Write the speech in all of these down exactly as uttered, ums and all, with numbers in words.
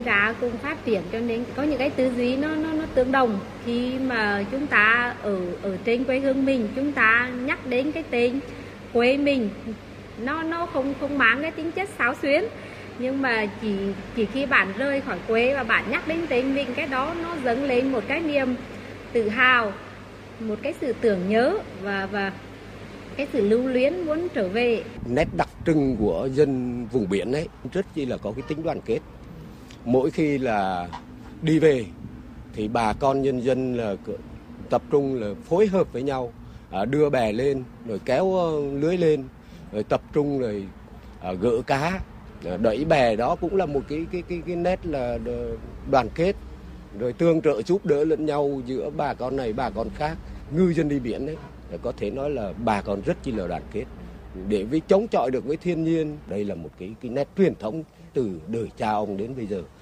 Đã cùng phát triển cho nên có những cái tư duy nó nó nó tương đồng. Khi mà chúng ta ở ở trên quê hương mình, chúng ta nhắc đến cái tên quê mình, nó nó không không mang cái tính chất xáo xuyến, nhưng mà chỉ chỉ khi bạn rời khỏi quê và bạn nhắc đến tên mình, cái đó nó dâng lên một cái niềm tự hào, một cái sự tưởng nhớ và và cái sự lưu luyến muốn trở về. Nét đặc trưng của dân vùng biển ấy rất chi là có cái tính đoàn kết. Mỗi khi là đi về thì bà con nhân dân là tập trung là phối hợp với nhau, đưa bè lên rồi kéo lưới lên, rồi tập trung rồi gỡ cá, đẩy bè. Đó cũng là một cái cái cái cái nét là đoàn kết, rồi tương trợ giúp đỡ lẫn nhau giữa bà con này bà con khác. Ngư dân đi biển đấy có thể nói là bà con rất chi là đoàn kết để với chống chọi được với thiên nhiên. Đây là một cái cái nét truyền thống từ đời cha ông đến bây giờ.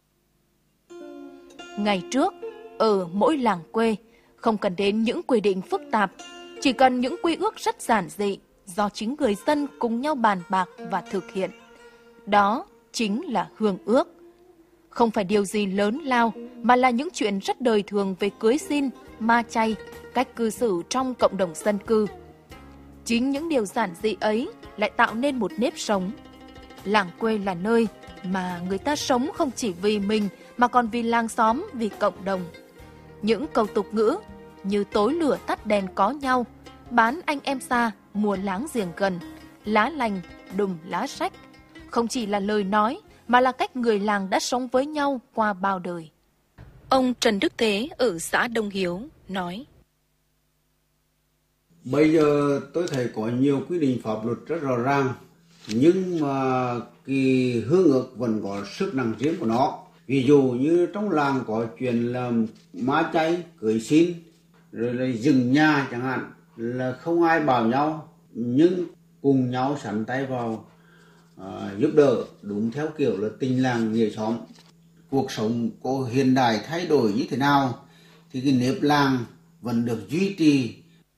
Ngày trước, ở mỗi làng quê, không cần đến những quy định phức tạp, chỉ cần những quy ước rất giản dị do chính người dân cùng nhau bàn bạc và thực hiện. Đó chính là hương ước. Không phải điều gì lớn lao, mà là những chuyện rất đời thường về cưới xin, ma chay, cách cư xử trong cộng đồng dân cư. Chính những điều giản dị ấy lại tạo nên một nếp sống. Làng quê là nơi mà người ta sống không chỉ vì mình mà còn vì làng xóm, vì cộng đồng. Những câu tục ngữ như tối lửa tắt đèn có nhau, bán anh em xa, mua láng giềng gần, lá lành, đùm lá sách, không chỉ là lời nói mà là cách người làng đã sống với nhau qua bao đời. Ông Trần Đức Thế ở xã Đông Hiếu nói: Bây giờ tôi thấy có nhiều quy định pháp luật rất rõ ràng, nhưng mà cái hương ước vẫn có sức nặng riêng của nó. Ví dụ như trong làng có chuyện là ma chay, cưới xin, rồi là dừng nhà chẳng hạn, là không ai bảo nhau, nhưng cùng nhau sắn tay vào uh, giúp đỡ, đúng theo kiểu là tình làng nghĩa xóm. Cuộc sống có hiện đại thay đổi như thế nào thì cái nếp làng vẫn được duy trì.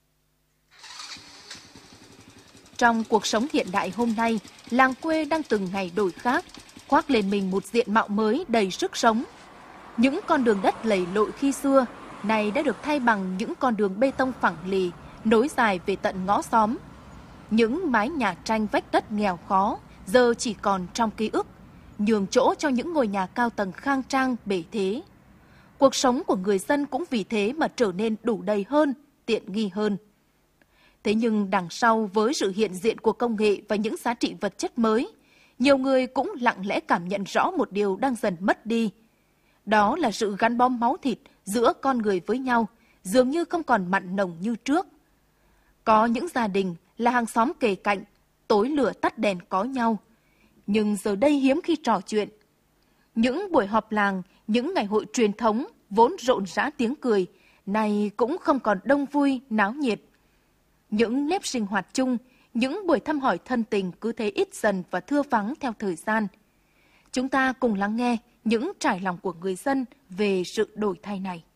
Trong cuộc sống hiện đại hôm nay, làng quê đang từng ngày đổi khác, khoác lên mình một diện mạo mới đầy sức sống. Những con đường đất lầy lội khi xưa, nay đã được thay bằng những con đường bê tông phẳng lì, nối dài về tận ngõ xóm. Những mái nhà tranh vách đất nghèo khó, giờ chỉ còn trong ký ức, nhường chỗ cho những ngôi nhà cao tầng khang trang bề thế. Cuộc sống của người dân cũng vì thế mà trở nên đủ đầy hơn, tiện nghi hơn. Thế nhưng đằng sau với sự hiện diện của công nghệ và những giá trị vật chất mới, nhiều người cũng lặng lẽ cảm nhận rõ một điều đang dần mất đi. Đó là sự gắn bó máu thịt giữa con người với nhau, dường như không còn mặn nồng như trước. Có những gia đình là hàng xóm kề cạnh, tối lửa tắt đèn có nhau, nhưng giờ đây hiếm khi trò chuyện. Những buổi họp làng, những ngày hội truyền thống vốn rộn rã tiếng cười, nay cũng không còn đông vui, náo nhiệt. Những nếp sinh hoạt chung, những buổi thăm hỏi thân tình cứ thế ít dần và thưa vắng theo thời gian. Chúng ta cùng lắng nghe những trải lòng của người dân về sự đổi thay này.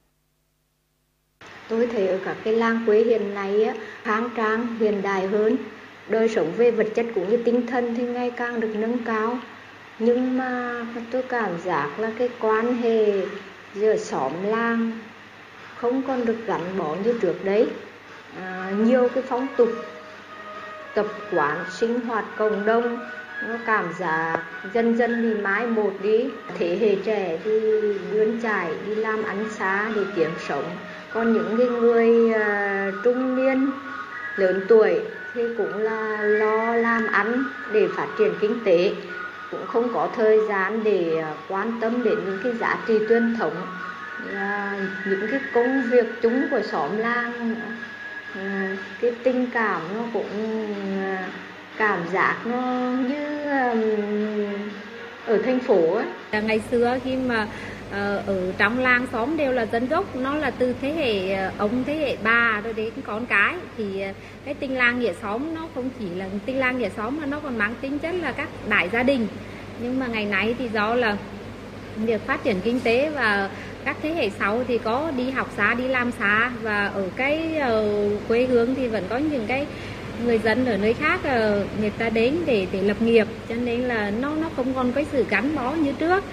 Tôi thấy ở các cái làng quê hiện nay khang trang, hiện đại hơn, đời sống về vật chất cũng như tinh thần thì ngày càng được nâng cao. Nhưng mà tôi cảm giác là cái quan hệ giữa xóm làng không còn được gắn bó như trước đấy. À, nhiều cái phong tục, tập quán, sinh hoạt cộng đồng nó cảm giác dần dần bị mãi một đi. Thế hệ trẻ thì bươn chải đi làm ăn xa để kiếm sống, còn những cái người uh, trung niên lớn tuổi thì cũng là lo làm ăn để phát triển kinh tế, cũng không có thời gian để uh, quan tâm đến những cái giá trị truyền thống, uh, những cái công việc chung của xóm làng. À, cái tình cảm nó cũng à, cảm giác nó như à, ở thành phố ấy. Ngày xưa khi mà à, ở trong làng xóm đều là dân gốc, nó là từ thế hệ ông, thế hệ bà rồi đến con cái, thì cái tình làng nghĩa xóm nó không chỉ là tình làng nghĩa xóm mà nó còn mang tính chất là các đại gia đình. Nhưng mà ngày nay thì do là việc phát triển kinh tế và các thế hệ sau thì có đi học xa, đi làm xa, và ở cái uh, quê hương thì vẫn có những cái người dân ở nơi khác uh, người ta đến để để lập nghiệp, cho nên là nó nó không còn cái sự gắn bó như trước.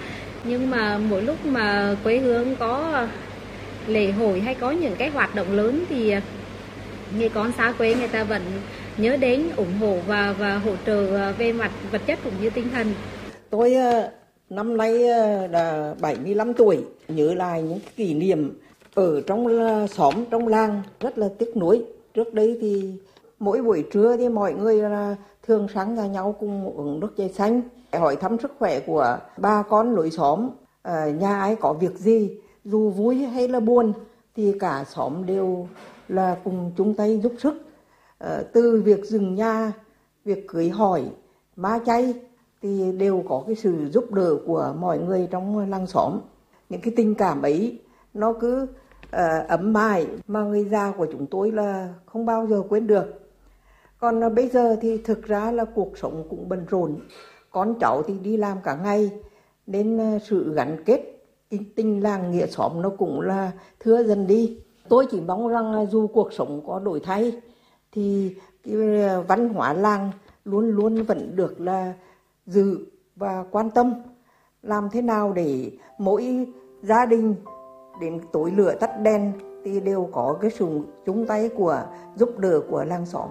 Nhưng mà mỗi lúc mà quê hương có lễ hội hay có những cái hoạt động lớn thì người con xa quê người ta vẫn nhớ đến, ủng hộ và và hỗ trợ về mặt vật chất cũng như tinh thần. Tôi năm nay đã bảy mươi lăm tuổi, nhớ lại những kỷ niệm ở trong xóm, trong làng rất là tiếc nuối. Trước đây thì mỗi buổi trưa thì mọi người là thường sáng nhà nhau cùng uống nước chè xanh, hỏi thăm sức khỏe của ba con lối xóm, nhà ai có việc gì, dù vui hay là buồn thì cả xóm đều là cùng chung tay giúp sức. Từ việc dừng nhà, việc cưới hỏi, ma chay thì đều có cái sự giúp đỡ của mọi người trong làng xóm. Những cái tình cảm ấy nó cứ uh, ấm mãi mà người già của chúng tôi là không bao giờ quên được. Còn uh, bây giờ thì thực ra là cuộc sống cũng bận rộn, con cháu thì đi làm cả ngày nên uh, sự gắn kết tình, tình làng nghĩa xóm nó cũng là thưa dần đi. Tôi chỉ mong rằng là dù cuộc sống có đổi thay thì cái uh, văn hóa làng luôn luôn vẫn được là giữ và quan tâm, làm thế nào để mỗi gia đình đến tối lửa tắt đèn thì đều có cái sự chung tay của giúp đỡ của làng xóm.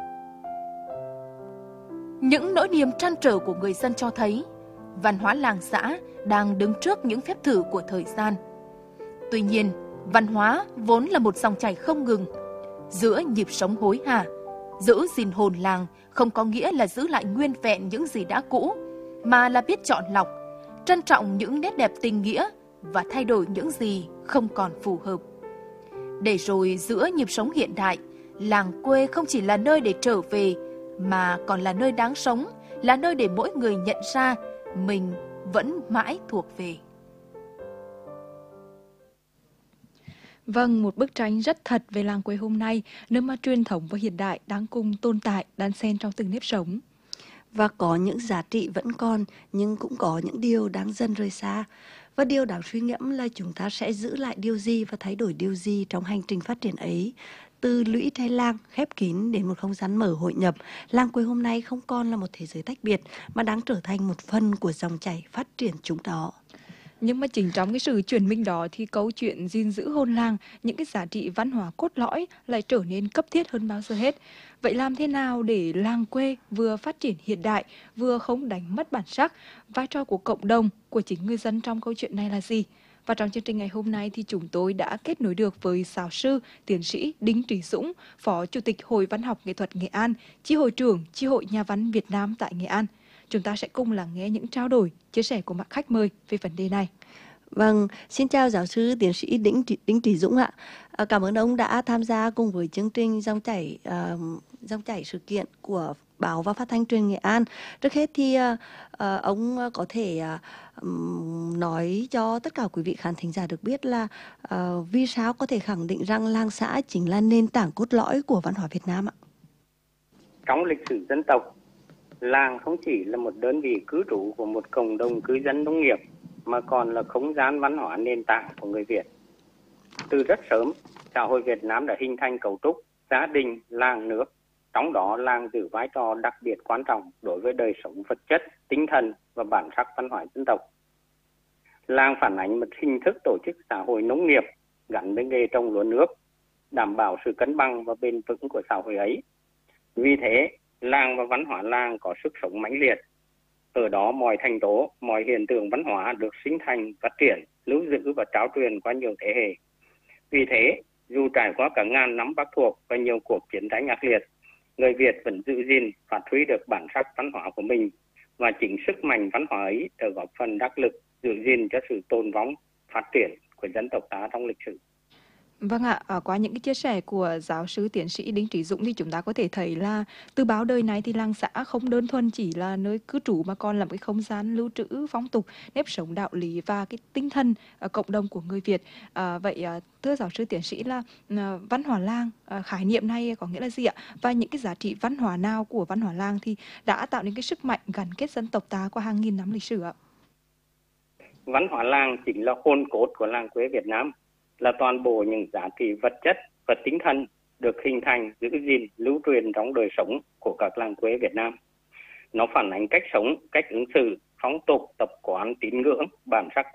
Những nỗi niềm trăn trở của người dân cho thấy văn hóa làng xã đang đứng trước những phép thử của thời gian. Tuy nhiên, văn hóa vốn là một dòng chảy không ngừng. Giữa nhịp sống hối hả, giữ gìn hồn làng không có nghĩa là giữ lại nguyên vẹn những gì đã cũ, mà là biết chọn lọc, trân trọng những nét đẹp tình nghĩa và thay đổi những gì không còn phù hợp. Để rồi giữa nhịp sống hiện đại, làng quê không chỉ là nơi để trở về, mà còn là nơi đáng sống, là nơi để mỗi người nhận ra mình vẫn mãi thuộc về. Vâng, một bức tranh rất thật về làng quê hôm nay, nơi mà truyền thống và hiện đại đang cùng tồn tại, đan xen trong từng nếp sống. Và có những giá trị vẫn còn, nhưng cũng có những điều đang dần rời xa. Và điều đáng suy ngẫm là chúng ta sẽ giữ lại điều gì và thay đổi điều gì trong hành trình phát triển ấy. Từ lũy tre làng khép kín đến một không gian mở hội nhập, làng quê hôm nay không còn là một thế giới tách biệt mà đang trở thành một phần của dòng chảy phát triển chúng đó. Nhưng mà chính trong cái sự chuyển mình đó thì câu chuyện gìn giữ hồn làng, những cái giá trị văn hóa cốt lõi lại trở nên cấp thiết hơn bao giờ hết. Vậy làm thế nào để làng quê vừa phát triển hiện đại, vừa không đánh mất bản sắc? Vai trò của cộng đồng, của chính người dân trong câu chuyện này là gì? Và trong chương trình ngày hôm nay thì chúng tôi đã kết nối được với giáo sư, tiến sĩ Đinh Trí Dũng, Phó Chủ tịch Hội Văn học Nghệ thuật Nghệ An, Chi hội trưởng Chi hội Nhà văn Việt Nam tại Nghệ An. Chúng ta sẽ cùng lắng nghe những trao đổi, chia sẻ của các khách mời về vấn đề này. Vâng, xin chào giáo sư tiến sĩ Đinh, Đinh Trí Dũng ạ. À, cảm ơn ông đã tham gia cùng với chương trình dòng chảy uh, dòng chảy sự kiện của Báo và Phát thanh Truyền Nghệ An. Trước hết thì uh, uh, ông có thể uh, um, nói cho tất cả quý vị khán thính giả được biết là uh, vì sao có thể khẳng định rằng làng xã chính là nền tảng cốt lõi của văn hóa Việt Nam ạ? Trong lịch sử dân tộc, làng không chỉ là một đơn vị cư trú của một cộng đồng cư dân nông nghiệp, mà còn là không gian văn hóa nền tảng của người Việt. Từ rất sớm, xã hội Việt Nam đã hình thành cấu trúc gia đình, làng, nước. Trong đó, làng giữ vai trò đặc biệt quan trọng đối với đời sống vật chất, tinh thần và bản sắc văn hóa dân tộc. Làng phản ánh một hình thức tổ chức xã hội nông nghiệp gắn với nghề trồng lúa nước, đảm bảo sự cân bằng và bền vững của xã hội ấy. Vì thế, làng và văn hóa làng có sức sống mãnh liệt. Ở đó mọi thành tố, mọi hiện tượng văn hóa được sinh thành, phát triển, lưu giữ và trao truyền qua nhiều thế hệ. Vì thế, dù trải qua cả ngàn năm Bắc thuộc và nhiều cuộc chiến tranh ác liệt, người Việt vẫn giữ gìn, phát huy được bản sắc văn hóa của mình, và chính sức mạnh văn hóa ấy đã góp phần đắc lực giữ gìn cho sự tồn vong, phát triển của dân tộc ta trong lịch sử. Vâng ạ, à, qua những cái chia sẻ của giáo sư tiến sĩ Đinh Trí Dũng thì chúng ta có thể thấy là từ báo đời này thì làng xã không đơn thuần chỉ là nơi cư trú mà còn là một cái không gian lưu trữ phong tục, nếp sống đạo lý và cái tinh thần uh, cộng đồng của người Việt. À, vậy uh, thưa giáo sư tiến sĩ là uh, văn hóa làng, uh, khái niệm này có nghĩa là gì ạ? Và những cái giá trị văn hóa nào của văn hóa làng thì đã tạo nên cái sức mạnh gắn kết dân tộc ta qua hàng nghìn năm lịch sử ạ? Văn hóa làng chính là hồn cốt của làng quê Việt Nam, là toàn bộ những giá trị vật chất và tinh thần được hình thành, giữ gìn, lưu truyền trong đời sống của các làng quê Việt Nam. Nó phản ánh cách sống, cách ứng xử phong tục, tập quán, tín ngưỡng, bản sắc